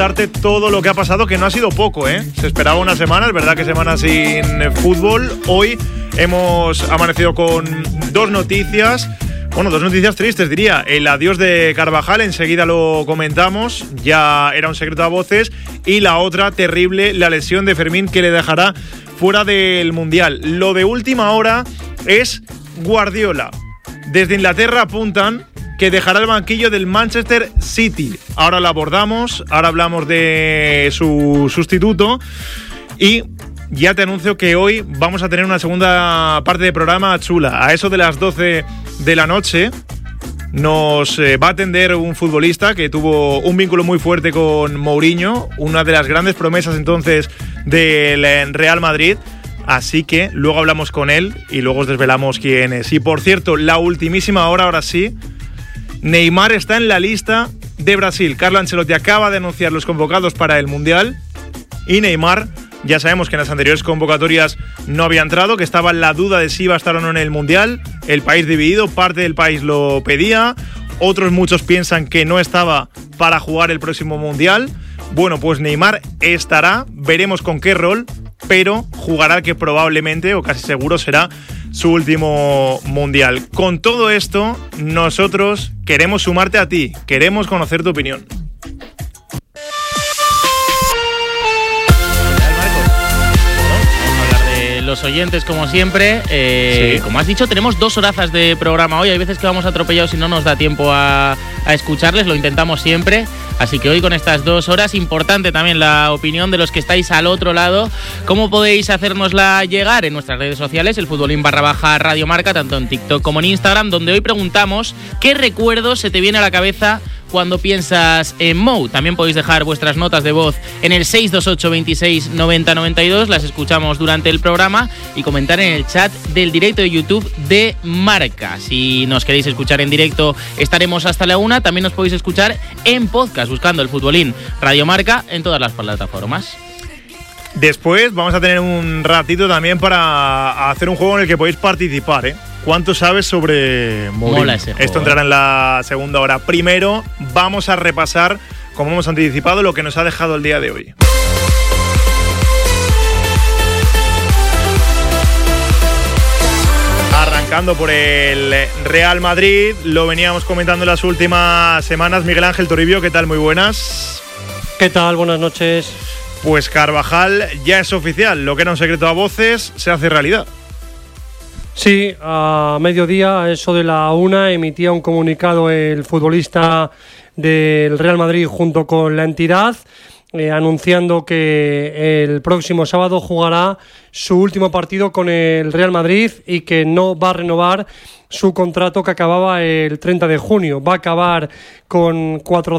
Darte todo lo que ha pasado, que no ha sido poco, ¿eh? Se esperaba una semana, es verdad que semana sin fútbol. Hoy hemos amanecido con dos noticias tristes, diría. El adiós de Carvajal, enseguida lo comentamos, ya era un secreto a voces. Y la otra terrible, la lesión de Fermín, que le dejará fuera del Mundial. Lo de última hora es Guardiola. Desde Inglaterra apuntan que dejará el banquillo del Manchester City. Ahora lo abordamos, ahora hablamos de su sustituto. Y ya te anuncio que hoy vamos a tener una segunda parte de programa chula. A eso de las 12 de la noche nos va a atender un futbolista que tuvo un vínculo muy fuerte con Mourinho, una de las grandes promesas entonces del Real Madrid. Así que luego hablamos con él y luego os desvelamos quién es. Y por cierto, la ultimísima hora, ahora sí, Neymar está en la lista de Brasil. Carlo Ancelotti acaba de anunciar los convocados para el Mundial y Neymar, ya sabemos que en las anteriores convocatorias no había entrado, que estaba en la duda de si iba a estar o no en el Mundial. El país dividido, parte del país lo pedía, otros muchos piensan que no estaba para jugar el próximo Mundial. Bueno, pues Neymar estará, veremos con qué rol, pero jugará, que probablemente o casi seguro será su último Mundial. Con todo esto, nosotros queremos sumarte a ti, queremos conocer tu opinión. Los oyentes, como siempre, sí. Como has dicho, tenemos 2 horazas de programa hoy. Hay veces que vamos atropellados y no nos da tiempo a escucharles, lo intentamos siempre. Así que hoy con estas 2 horas, importante también la opinión de los que estáis al otro lado. ¿Cómo podéis hacérnosla llegar? En nuestras redes sociales, el Futbolín _Radio Marca, tanto en TikTok como en Instagram, donde hoy preguntamos qué recuerdo se te viene a la cabeza cuando piensas en Mou. También podéis dejar vuestras notas de voz en el 628 26 90 92, las escuchamos durante el programa, y comentar en el chat del directo de YouTube de Marca. Si nos queréis escuchar en directo, estaremos hasta la 1. También nos podéis escuchar en podcast buscando el Futbolín Radio Marca en todas las plataformas. Después vamos a tener un ratito también para hacer un juego en el que podéis participar, ¿eh? ¿Cuánto sabes sobre Mourinho? Mola ese juego, Esto entrará en la segunda hora. Primero vamos a repasar, como hemos anticipado, lo que nos ha dejado el día de hoy. Arrancando por el Real Madrid, lo veníamos comentando en las últimas semanas. Miguel Ángel Toribio, ¿qué tal? Muy buenas. ¿Qué tal? Buenas noches. Pues Carvajal ya es oficial, lo que era un secreto a voces se hace realidad. Sí, a mediodía, a eso de la 1, emitía un comunicado el futbolista del Real Madrid junto con la entidad, anunciando que el próximo sábado jugará su último partido con el Real Madrid y que no va a renovar su contrato que acababa el 30 de junio. Va a acabar con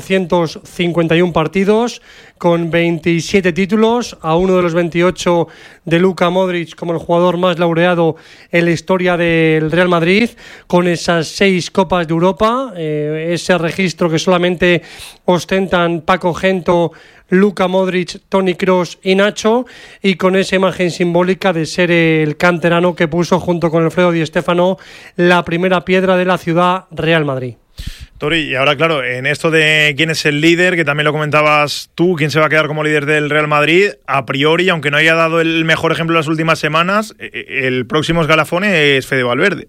451 partidos, con 27 títulos, a uno de los 28 de Luka Modric como el jugador más laureado en la historia del Real Madrid, con esas 6 Copas de Europa, ese registro que solamente ostentan Paco Gento, Luka Modric, Toni Kroos y Nacho, y con esa imagen simbólica de ser el canterano que puso junto con Alfredo Di Stéfano la primera piedra de la ciudad Real Madrid. Tori, y ahora claro, en esto de quién es el líder, que también lo comentabas tú, quién se va a quedar como líder del Real Madrid, a priori, aunque no haya dado el mejor ejemplo en las últimas semanas, el próximo escalafón es Fede Valverde.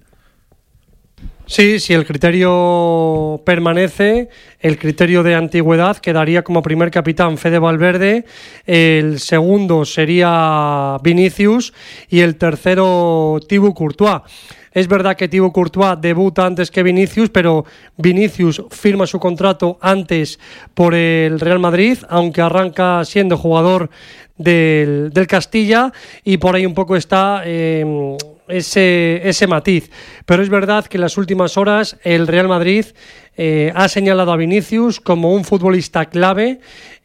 Sí, si el criterio permanece, el criterio de antigüedad, quedaría como primer capitán Fede Valverde, el segundo sería Vinicius y el tercero Thibaut Courtois. Es verdad que Thibaut Courtois debuta antes que Vinicius, pero Vinicius firma su contrato antes por el Real Madrid, aunque arranca siendo jugador del Castilla, y por ahí un poco está ese matiz. Pero es verdad que en las últimas horas el Real Madrid ha señalado a Vinicius como un futbolista clave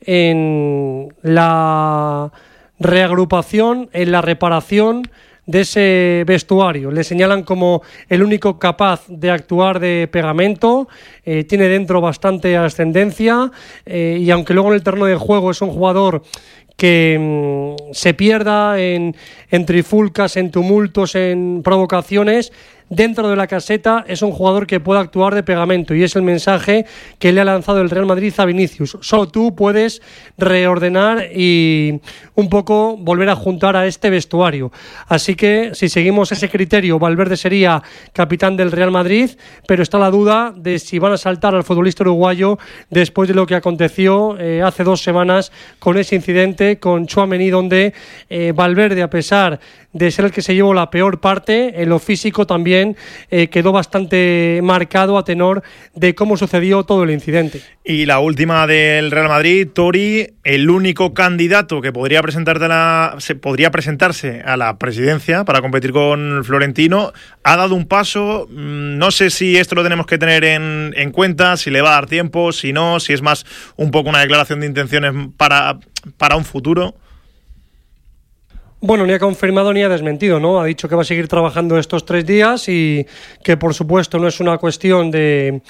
en la reagrupación, en la reparación de ese vestuario. Le señalan como el único capaz de actuar de pegamento, tiene dentro bastante ascendencia, y aunque luego en el terreno de juego es un jugador que se pierda en trifulcas, en tumultos, en provocaciones. Dentro de la caseta es un jugador que puede actuar de pegamento, y es el mensaje que le ha lanzado el Real Madrid a Vinicius. Solo tú puedes reordenar y un poco volver a juntar a este vestuario. Así que si seguimos ese criterio, Valverde sería capitán del Real Madrid, pero está la duda de si van a saltar al futbolista uruguayo después de lo que aconteció hace 2 semanas con ese incidente con Tchouaméni, donde Valverde, a pesar de ser el que se llevó la peor parte, en lo físico también quedó bastante marcado a tenor de cómo sucedió todo el incidente. Y la última del Real Madrid, Tori, el único candidato que podría presentarse a la presidencia para competir con Florentino, ha dado un paso. No sé si esto lo tenemos que tener en cuenta, si le va a dar tiempo, si no, si es más un poco una declaración de intenciones para un futuro. Bueno, ni ha confirmado ni ha desmentido, ¿no? Ha dicho que va a seguir trabajando estos 3 días y que, por supuesto, no es una cuestión de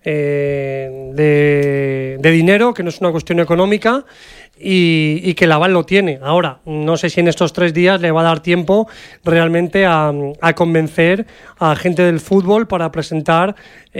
dinero, que no es una cuestión económica, y que el aval lo tiene. Ahora, no sé si en estos 3 días le va a dar tiempo realmente a convencer a gente del fútbol para presentar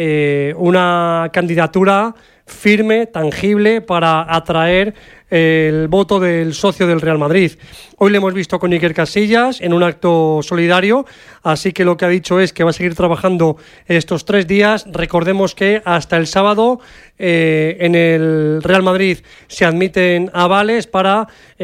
una candidatura firme, tangible, para atraer el voto del socio del Real Madrid. Hoy le hemos visto con Iker Casillas en un acto solidario, así que lo que ha dicho es que va a seguir trabajando estos 3 días. Recordemos que hasta el sábado en el Real Madrid se admiten avales para,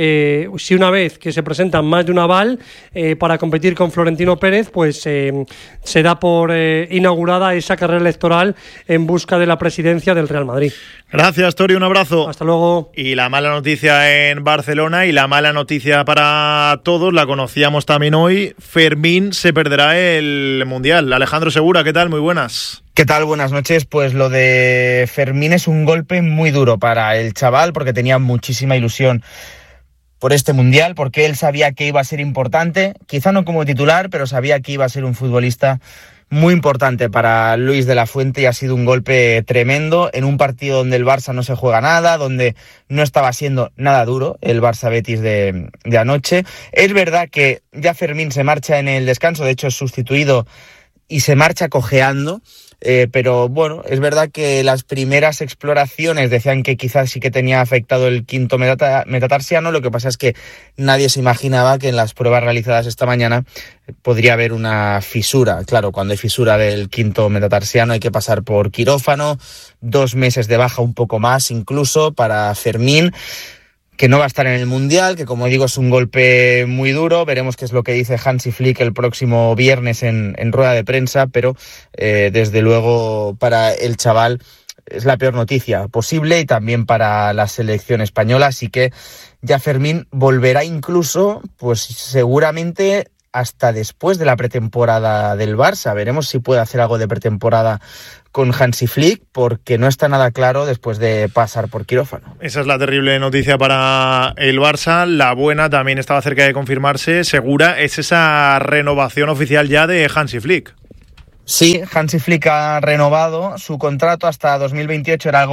si una vez que se presentan más de un aval para competir con Florentino Pérez, pues se da por inaugurada esa carrera electoral en busca de la presidencia del Real Madrid. Gracias, Tori, un abrazo. Hasta luego. Y la mala noticia en Barcelona, y la mala noticia para todos, la conocíamos también hoy: Fermín se perderá el Mundial. Alejandro Segura, ¿qué tal? Muy buenas. ¿Qué tal? Buenas noches. Pues lo de Fermín es un golpe muy duro para el chaval, porque tenía muchísima ilusión por este Mundial, porque él sabía que iba a ser importante, quizá no como titular, pero sabía que iba a ser un futbolista muy importante para Luis de la Fuente, y ha sido un golpe tremendo en un partido donde el Barça no se juega nada, donde no estaba siendo nada duro el Barça-Betis de anoche. Es verdad que ya Fermín se marcha en el descanso, de hecho es sustituido y se marcha cojeando, pero bueno, es verdad que las primeras exploraciones decían que quizás sí que tenía afectado el quinto metatarsiano. Lo que pasa es que nadie se imaginaba que en las pruebas realizadas esta mañana podría haber una fisura. Claro, cuando hay fisura del quinto metatarsiano hay que pasar por quirófano, 2 meses de baja, un poco más incluso, para Fermín, que no va a estar en el Mundial, que como digo es un golpe muy duro. Veremos qué es lo que dice Hansi Flick el próximo viernes en rueda de prensa, pero desde luego para el chaval es la peor noticia posible, y también para la selección española. Así que ya Fermín volverá incluso, pues seguramente hasta después de la pretemporada del Barça. Veremos si puede hacer algo de pretemporada con Hansi Flick, porque no está nada claro después de pasar por quirófano. Esa es la terrible noticia para el Barça. La buena, también estaba cerca de confirmarse, Segura, es esa renovación oficial ya de Hansi Flick. Sí, Hansi Flick ha renovado su contrato hasta 2028. Era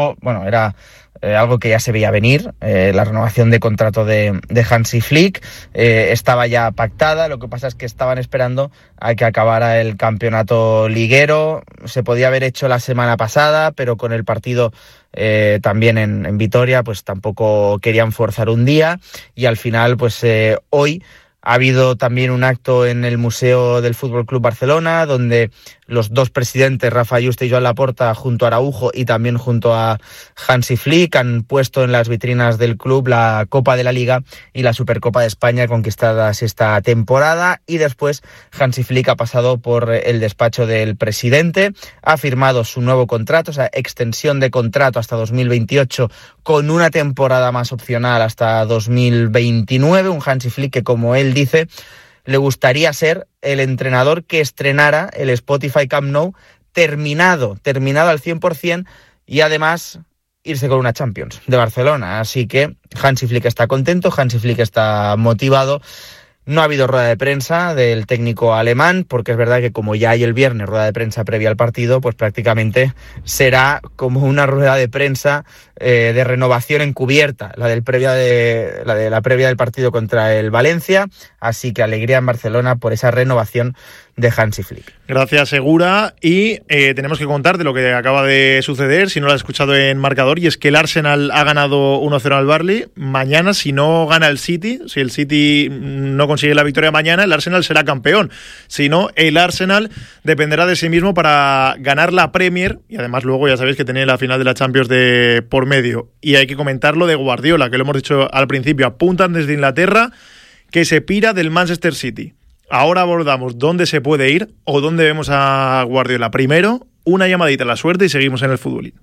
algo que ya se veía venir, la renovación de contrato de Hansi Flick estaba ya pactada. Lo que pasa es que estaban esperando a que acabara el campeonato liguero. Se podía haber hecho la semana pasada, pero con el partido también en Vitoria, pues tampoco querían forzar un día, y al final pues hoy ha habido también un acto en el Museo del Fútbol Club Barcelona, donde los 2 presidentes, Rafa Yuste y Joan Laporta, junto a Araujo y también junto a Hansi Flick, han puesto en las vitrinas del club la Copa de la Liga y la Supercopa de España conquistadas esta temporada. Y después Hansi Flick ha pasado por el despacho del presidente, ha firmado su nuevo contrato, o sea, extensión de contrato hasta 2028, con una temporada más opcional hasta 2029. Un Hansi Flick que, como él dice, le gustaría ser el entrenador que estrenara el Spotify Camp Nou terminado al 100%, y además irse con una Champions de Barcelona. Así que Hansi Flick está contento, Hansi Flick está motivado, No ha habido rueda de prensa del técnico alemán, porque es verdad que como ya hay el viernes rueda de prensa previa al partido, pues prácticamente será como una rueda de prensa de renovación encubierta, la previa del partido contra el Valencia. Así que alegría en Barcelona por esa renovación de Hansi Flick. Gracias, Segura. Y tenemos que contar de lo que acaba de suceder, si no lo has escuchado en marcador, y es que el Arsenal ha ganado 1-0 al Burnley. Mañana, si no gana el City, si el City no consigue la victoria mañana, el Arsenal será campeón. Si no, el Arsenal dependerá de sí mismo para ganar la Premier, y además luego ya sabéis que tiene la final de la Champions de por medio. Y hay que comentar lo de Guardiola, que lo hemos dicho al principio, apuntan desde Inglaterra que se pira del Manchester City. Ahora abordamos dónde se puede ir o dónde vemos a Guardiola. Primero, una llamadita a la suerte y seguimos en el fútbol.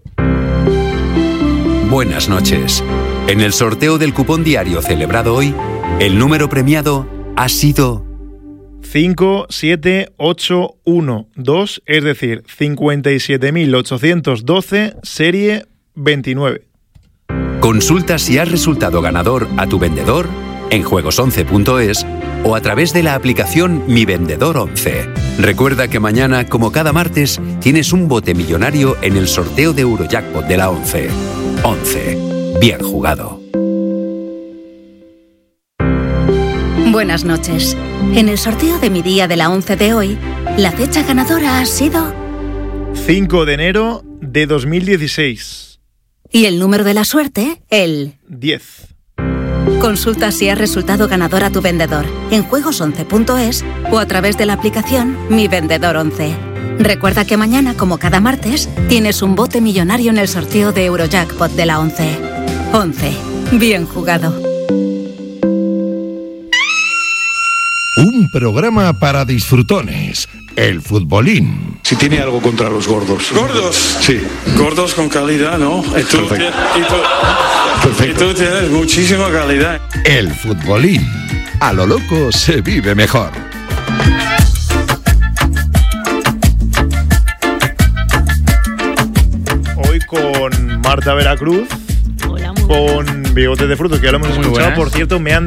Buenas noches. En el sorteo del cupón diario celebrado hoy, el número premiado ha sido 57812, es decir, 57.812, serie 29. Consulta si has resultado ganador a tu vendedor en juegos11.es o a través de la aplicación Mi Vendedor 11. Recuerda que mañana, como cada martes, tienes un bote millonario en el sorteo de Eurojackpot de la 11. 11. Bien jugado. Buenas noches. En el sorteo de mi día de la 11 de hoy, la fecha ganadora ha sido 5 de enero de 2016. Y el número de la suerte, el 10. Consulta si has resultado ganador a tu vendedor en juegos11.es o a través de la aplicación Mi Vendedor 11. Recuerda que mañana, como cada martes, tienes un bote millonario en el sorteo de Eurojackpot de la 11. 11. Bien jugado. Un programa para disfrutones. El futbolín. Si tiene algo contra los gordos. ¿Gordos? Sí. Gordos con calidad, ¿no? Y tú tienes muchísima calidad. El futbolín. A lo loco se vive mejor. Hoy con Marta Veracruz. Hola, con Bigotes de Frutos, que ya lo hemos escuchado. Por cierto, me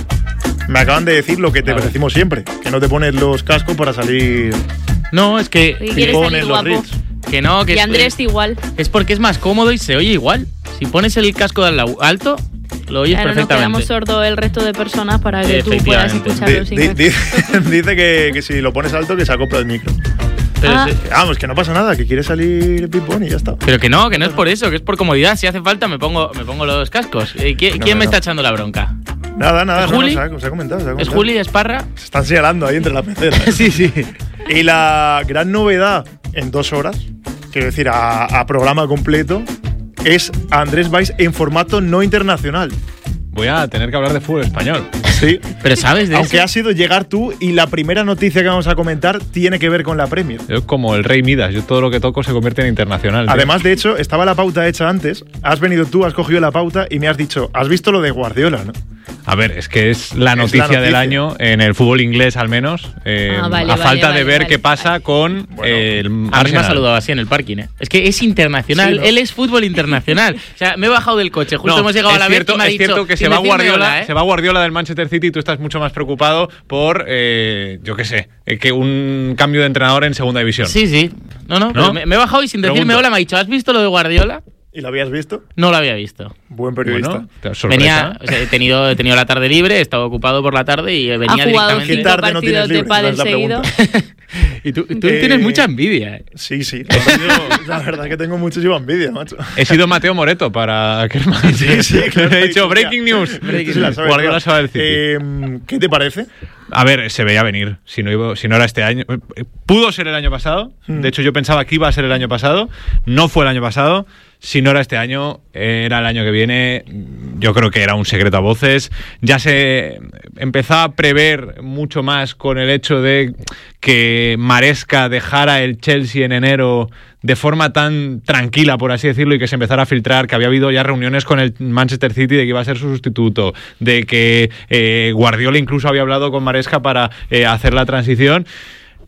acaban de decir lo que te decimos siempre, que no te pones los cascos para salir. No, es que pones los reels. Que no, que y Andrés igual. Es porque es más cómodo y se oye igual. Si pones el casco de alto, lo oyes perfectamente. Nos quedamos sordos el resto de personas para que tú puedas escucharlo sin Dice que si lo pones alto que se acopla el micro. Pero vamos, que no pasa nada, que quiere salir Pipón y ya está. Pero que no es por eso, que es por comodidad. Si hace falta me pongo los cascos. ¿Quién me está echando la bronca? Nada, ¿Juli? Se ha comentado. ¿Es Juli? ¿Es Parra? Se están señalando ahí entre la pecera. Sí. Y la gran novedad en 2 horas, quiero decir, a programa completo, es Andrés Valls en formato no internacional. Voy a tener que hablar de fútbol español. Sí. Pero ¿sabes de Aunque eso? ha sido llegar tú y la primera noticia que vamos a comentar tiene que ver con la Premier. Yo como el rey Midas, yo todo lo que toco se convierte en internacional. Además, de hecho, estaba la pauta hecha antes, has venido tú, has cogido la pauta y me has dicho, has visto lo de Guardiola, ¿no? A ver, es que es la noticia del año, en el fútbol inglés al menos, a falta de ver qué pasa con el Arsenal. A mí me ha saludado así en el parking, ¿eh? Es que es internacional, sí, ¿no? Él es fútbol internacional. O sea, me he bajado del coche, justo hemos llegado a la vez y me ha dicho, cierto que se va Guardiola del Manchester City y tú estás mucho más preocupado por, yo qué sé, que un cambio de entrenador en segunda división. Sí. No. Me he bajado y sin decirme hola me ha dicho, ¿has visto lo de Guardiola? ¿Y lo habías visto? No lo había visto. Buen periodista. Venía, he tenido la tarde libre, he estado ocupado por la tarde y venía directamente. ¿Qué tarde no tienes libre? Seguido. Y tú tienes mucha envidia. Sí. La verdad que tengo muchísima envidia, macho. He sido Mateo Moreto para Kerman. Sí, claro. He dicho breaking news. Guardiola se va del City. ¿Qué te parece? A ver, se veía venir. Si no era este año. Pudo ser el año pasado. De hecho, yo pensaba que iba a ser el año pasado. No fue el año pasado. Si no era este año, era el año que viene. Yo creo que era un secreto a voces. Ya se empezaba a prever mucho más con el hecho de que Maresca dejara el Chelsea en enero de forma tan tranquila, por así decirlo, y que se empezara a filtrar que había habido ya reuniones con el Manchester City de que iba a ser su sustituto, de que Guardiola incluso había hablado con Maresca para hacer la transición.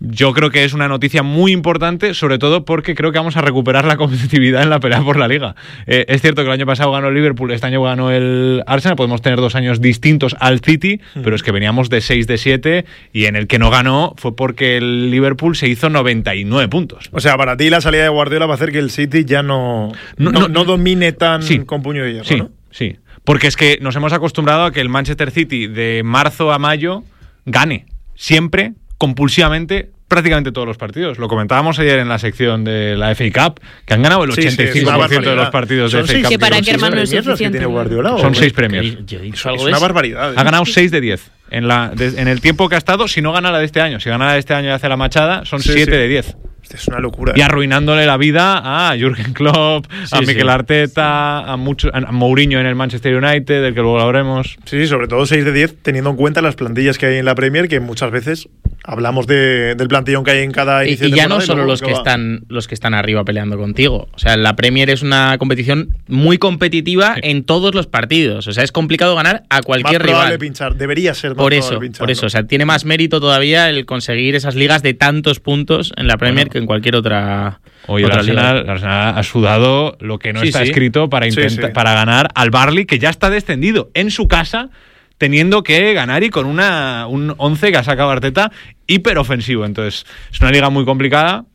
yo creo que es una noticia muy importante, sobre todo porque creo que vamos a recuperar la competitividad en la pelea por la Liga. Es cierto que el año pasado ganó el Liverpool, este año ganó el Arsenal, podemos tener 2 años distintos al City, pero es que veníamos de 6 de 7 y en el que no ganó fue porque el Liverpool se hizo 99 puntos. O sea, para ti la salida de Guardiola va a hacer que el City ya no domine tan con puño de hierro, sí, ¿no? Sí, porque es que nos hemos acostumbrado a que el Manchester City de marzo a mayo gane siempre, compulsivamente, prácticamente todos los partidos. Lo comentábamos ayer en la sección de la FA Cup, que han ganado el 85% de los partidos de FA Cup. Que para Kerman no es suficiente. Son 6 premios. Es una barbaridad. Ha ganado 6 de 10. En el tiempo que ha estado, si no gana la de este año. Si gana la de este año y hace la machada, son 7 de 10. Es una locura. Y arruinándole la vida a Jürgen Klopp, a Mikel Arteta, a Mourinho en el Manchester United, del que luego hablaremos. Sí, sobre todo 6 de 10, teniendo en cuenta las plantillas que hay en la Premier, que muchas veces hablamos del plantillón que hay en cada inicio de temporada. Y ya no solo los que están arriba peleando contigo. O sea, la Premier es una competición muy competitiva en todos los partidos. O sea, es complicado ganar a cualquier rival. Más probable pinchar, debería ser más probable pinchar. Por eso, o sea, tiene más mérito todavía el conseguir esas ligas de tantos puntos en la Premier que en cualquier otra. Hoy el Arsenal ha sudado lo que no está escrito para para ganar al Burnley, que ya está descendido en su casa, teniendo que ganar y con un 11 que ha sacado Arteta hiperofensivo. Entonces, es una liga muy complicada.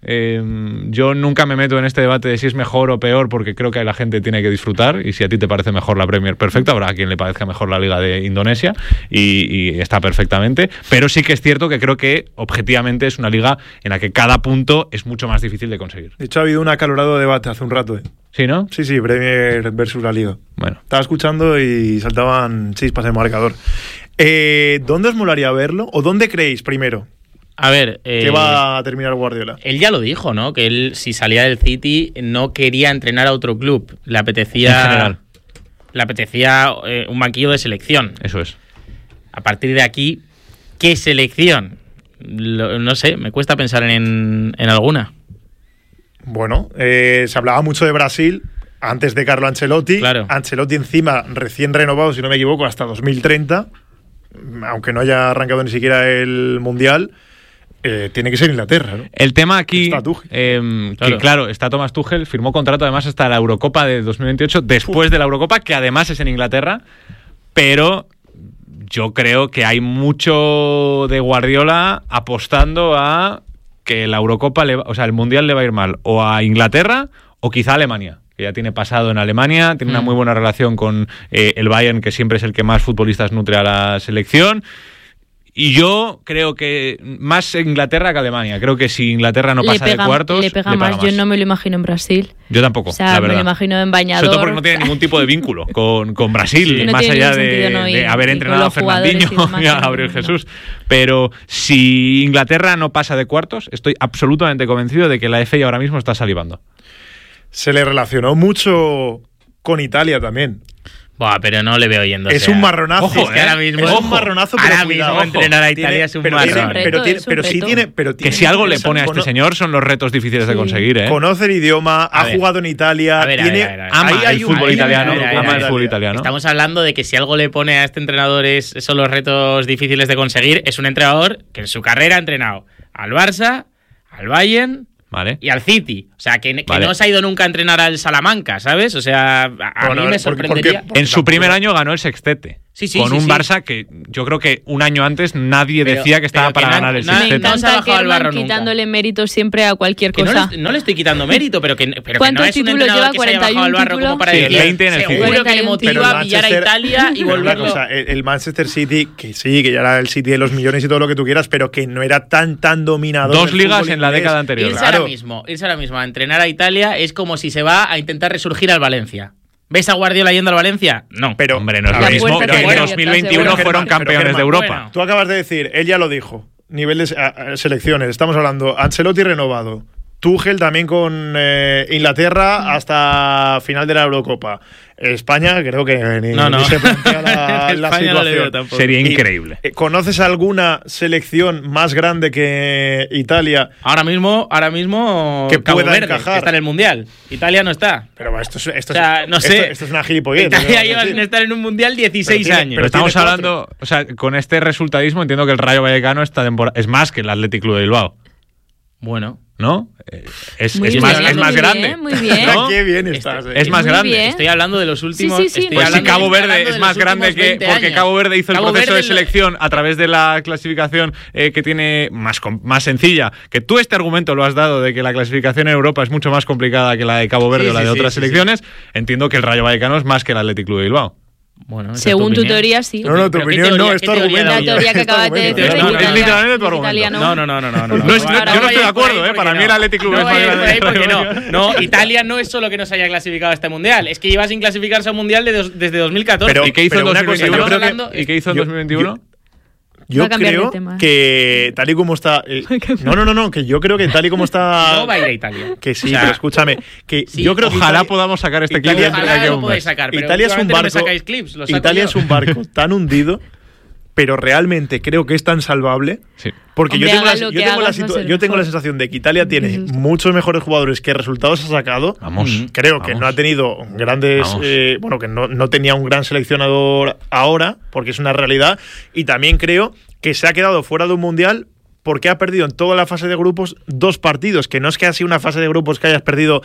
Yo nunca me meto en este debate de si es mejor o peor, porque creo que la gente tiene que disfrutar, y si a ti te parece mejor la Premier, perfecto. Habrá a quien le parezca mejor la liga de Indonesia y está perfectamente. Pero sí que es cierto que creo que objetivamente es una liga en la que cada punto es mucho más difícil de conseguir. De hecho, ha habido un acalorado debate hace un rato. ¿Sí, no? Sí, Premier versus la Liga. Bueno. Estaba escuchando y saltaban chispas en el marcador. ¿Dónde os molaría verlo? ¿O dónde creéis primero? A ver, ¿qué va a terminar Guardiola? Él ya lo dijo, ¿no? Que él, si salía del City, no quería entrenar a otro club. Le apetecía un banquillo de selección. Eso es. A partir de aquí, ¿qué selección? No sé, me cuesta pensar en alguna. Bueno, se hablaba mucho de Brasil antes de Carlo Ancelotti. Claro. Ancelotti encima recién renovado, si no me equivoco, hasta 2030, aunque no haya arrancado ni siquiera el Mundial. Tiene que ser Inglaterra, ¿no? El tema aquí, está Tuchel. Que está Thomas Tuchel, firmó contrato además hasta la Eurocopa de 2028, después de la Eurocopa, que además es en Inglaterra, pero yo creo que hay mucho de Guardiola apostando a que la Eurocopa, el Mundial le va a ir mal, o a Inglaterra o quizá a Alemania, que ya tiene pasado en Alemania, tiene una muy buena relación con el Bayern, que siempre es el que más futbolistas nutre a la selección. Y yo creo que más Inglaterra que Alemania. Creo que si Inglaterra no pasa de cuartos, le pega más. Yo no me lo imagino en Brasil. Yo tampoco, o sea, la verdad. Me lo imagino en bañador. Sobre todo porque no tiene ningún tipo de vínculo con Brasil, no más allá de haber entrenado a Fernandinho y a Gabriel Jesús. Pero si Inglaterra no pasa de cuartos, estoy absolutamente convencido de que la FA ahora mismo está salivando. Se le relacionó mucho con Italia también. Buah, pero no le veo yendo. Es un marronazo. Ojo, es que ahora mismo, es un marronazo, pero ahora mismo entrenar a Italia es un marrón. Pero sí tiene que si algo le pone a este señor son los retos difíciles de conseguir, ¿eh? Conoce el idioma, ha jugado en Italia, ama el fútbol italiano. Estamos hablando de que si algo le pone a este entrenador son los retos difíciles de conseguir. Es un entrenador que en su carrera ha entrenado al Barça, al Bayern, vale, y al City. O sea, que no se ha ido nunca a entrenar al Salamanca, ¿sabes? O sea, a mí me sorprendería. En su primer año ganó el sextete. Con un Barça que yo creo que un año antes nadie decía que estaba para ganar el sextete. Me encanta Kerman quitándole mérito siempre a cualquier cosa. No le estoy quitando mérito, pero que ¿cuántos no es un títulos entrenador lleva? que se haya bajado al barro como para decir, 20 en el seguro que le motiva a pillar a Italia y volverlo. El Manchester City, que sí, que ya era el City de los millones y todo lo que tú quieras, pero que no era tan dominador. 2 ligas en la década anterior. Irse ahora mismo a entrenar a Italia es como si se va a intentar resurgir al Valencia. ¿Ves a Guardiola yendo al Valencia? No. Pero, hombre, no es lo mismo que en 2021 fueron campeones de Europa. Bueno. Tú acabas de decir, él ya lo dijo, nivel de selecciones, estamos hablando, Ancelotti renovado, Tuchel también con Inglaterra hasta final de la Eurocopa. España creo que ni se plantea la situación. Sería increíble. ¿Conoces alguna selección más grande que Italia? Ahora mismo que Cabo pueda Verde, encajar. Que está en el Mundial. Italia no está. Pero esto es una gilipollez. Italia lleva sin estar en un Mundial 16 años. Pero estamos hablando, o sea, con este resultadismo entiendo que el Rayo Vallecano esta temporada es más que el Athletic Club de Bilbao. Bueno. ¿No? Es Muy más bien, grande. Muy bien. ¿No? Qué bien estás. Es más Muy grande. bien. Estoy hablando de los últimos. Sí. Pues si Cabo Verde es más grande que. Porque años. Cabo Verde hizo el Cabo proceso Verde de selección a través de la clasificación que tiene más sencilla. Que tú este argumento lo has dado de que la clasificación en Europa es mucho más complicada que la de Cabo Verde o la de otras selecciones. Entiendo que el Rayo Vallecano es más que el Athletic Club de Bilbao. Bueno, según tu teoría, sí. No, tu opinión no, es tu argumento. La teoría que acabas de decir. Es literalmente tu argumento. No. Yo no estoy de acuerdo, para mí el Athletic Club No, Italia no es solo que no se haya clasificado a este mundial, es que lleva sin clasificarse a un mundial desde 2014. ¿Y qué hizo en 2021? ¿Y qué hizo en 2021? Yo creo que tal y como está. No, que yo creo que tal y como está. No va a ir a Italia. Que sí, pero escúchame. Que sí, yo creo que ojalá podamos sacar este clip. Ojalá lo podáis sacar, pero Italia es un barco. No me sacáis clips, lo saco Italia yo. es un barco tan hundido, pero realmente creo que es tan salvable. Sí. Porque Hombre, yo tengo la sensación de que Italia tiene muchos mejores jugadores que resultados ha sacado. Creo que no ha tenido grandes. Que no tenía un gran seleccionador ahora, porque es una realidad. Y también creo que se ha quedado fuera de un mundial porque ha perdido en toda la fase de grupos 2 partidos. Que no es que ha sido una fase de grupos que hayas perdido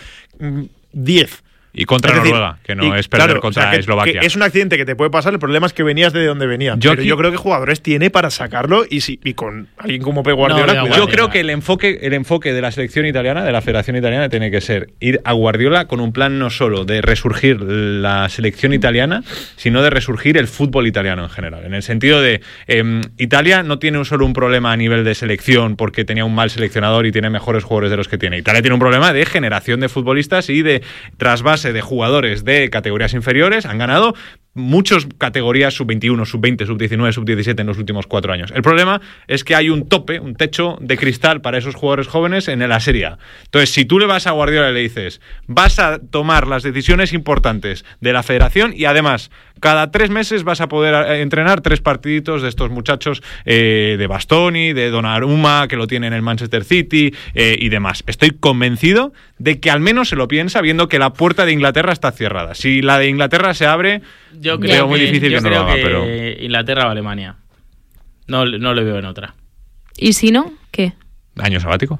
10. Y contra Noruega, que no es perder contra Eslovaquia. Que es un accidente que te puede pasar, el problema es que venías de donde venías. Yo creo que jugadores tiene para sacarlo y con alguien como Pep Guardiola. Yo creo que el enfoque de la selección italiana, de la Federación Italiana, tiene que ser ir a Guardiola con un plan no solo de resurgir la selección italiana, sino de resurgir el fútbol italiano en general. En el sentido de Italia no tiene solo un problema a nivel de selección porque tenía un mal seleccionador y tiene mejores jugadores de los que tiene. Italia tiene un problema de generación de futbolistas y de trasvase de jugadores de categorías inferiores. Han ganado muchas categorías sub-21, sub-20, sub-19, sub-17 en los últimos 4 años. El problema es que hay un tope, un techo de cristal para esos jugadores jóvenes en la Serie A. Entonces, si tú le vas a Guardiola y le dices, vas a tomar las decisiones importantes de la federación y además cada 3 meses vas a poder entrenar 3 partiditos de estos muchachos de Bastoni, de Donnarumma, que lo tiene en el Manchester City y demás. Estoy convencido de que al menos se lo piensa viendo que la puerta de Inglaterra está cerrada. Si la de Inglaterra se abre, yo creo muy difícil que no lo haga, pero Inglaterra o Alemania. No le veo en otra. ¿Y si no? ¿Qué? ¿Año sabático?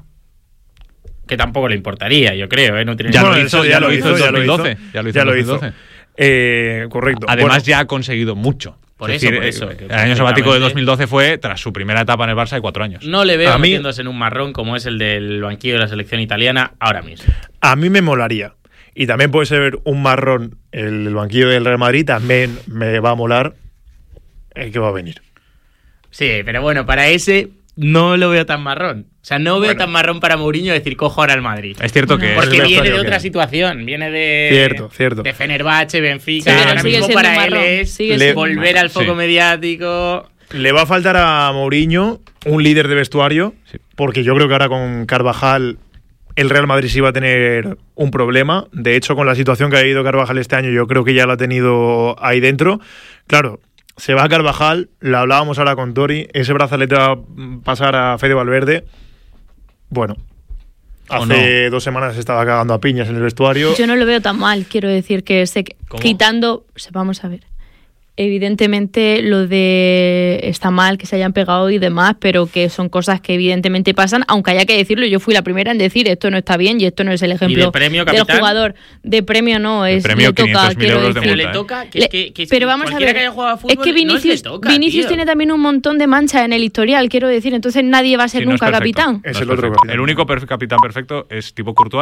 Que tampoco le importaría, yo creo, ¿eh? No tiene ya lo hizo en 2012. Ya lo hizo. Correcto. Además, ya ha conseguido mucho. Por es eso. El año sabático de 2012 fue tras su primera etapa en el Barça de 4 años. No le veo metiéndose en un marrón como es el del banquillo de la selección italiana ahora mismo. A mí me molaría. Y también puede ser un marrón el banquillo del Real Madrid. También me va a molar el que va a venir. Sí, pero bueno, para ese no lo veo tan marrón. O sea, no veo tan marrón para Mourinho decir cojo ahora al Madrid. Es cierto que porque viene de otra situación, viene de cierto. de Fenerbahce, Benfica. Sí, ahora mismo para él es volver al foco mediático. Le va a faltar a Mourinho un líder de vestuario, porque yo creo que ahora con Carvajal el Real Madrid sí va a tener un problema. De hecho, con la situación que ha ido Carvajal este año, yo creo que ya lo ha tenido ahí dentro. Claro, se va a Carvajal, lo hablábamos ahora con Tori, ese brazalete va a pasar a Fede Valverde. Bueno, hace 2 semanas se estaba cagando a piñas en el vestuario. Yo no lo veo tan mal, quiero decir que quitando, vamos a ver. Evidentemente lo de está mal que se hayan pegado y demás, pero que son cosas que evidentemente pasan, aunque haya que decirlo. Yo fui la primera en decir esto no está bien y esto no es el ejemplo del jugador. De premio no, es premio le toca, quiero decir. Pero le toca, pero vamos a ver, que haya jugado a fútbol, es que Vinicius tiene también un montón de manchas en el historial, quiero decir, entonces nadie va a ser nunca capitán. Es el otro capitán. El único capitán perfecto es tipo Courtois.